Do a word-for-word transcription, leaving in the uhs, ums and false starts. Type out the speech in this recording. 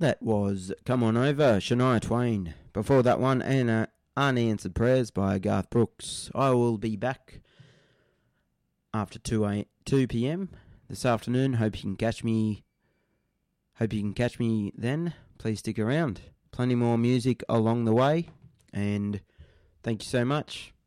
That was Come On Over, Shania Twain. Before that one, Anna, Unanswered Prayers by Garth Brooks. I will be back after two p.m. this afternoon. Hope you can catch me. Hope you can catch me then. Please stick around. Plenty more music along the way. And thank you so much.